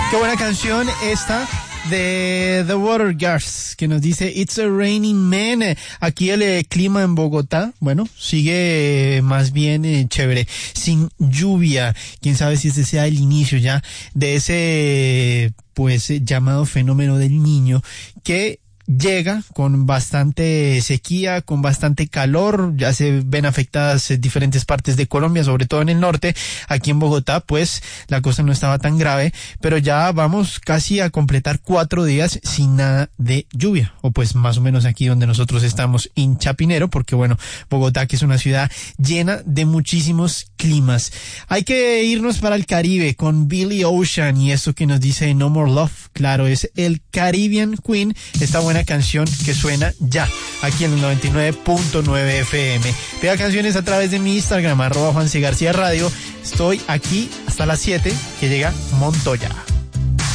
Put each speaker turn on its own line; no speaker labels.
Qué buena canción esta de The Water Girls, que nos dice It's a Raining Man. Aquí el clima en Bogotá, bueno, sigue más bien chévere, sin lluvia. Quién sabe si este sea el inicio ya de ese pues llamado fenómeno del Niño, que llega con bastante sequía, con bastante calor. Ya se ven afectadas diferentes partes de Colombia, sobre todo en el norte. Aquí en Bogotá, pues, la cosa no estaba tan grave, pero ya vamos casi a completar 4 días sin nada de lluvia, o pues más o menos aquí donde nosotros estamos en Chapinero, porque bueno, Bogotá, que es una ciudad llena de muchísimos climas. Hay que irnos para el Caribe con Billy Ocean y eso que nos dice No More Love. Claro, es el Caribbean Queen, esta buena canción que suena ya aquí en el 99.9 FM. Pida canciones a través de mi Instagram, @JuanCGarcía Radio. Estoy aquí hasta las 7, que llega Montoya.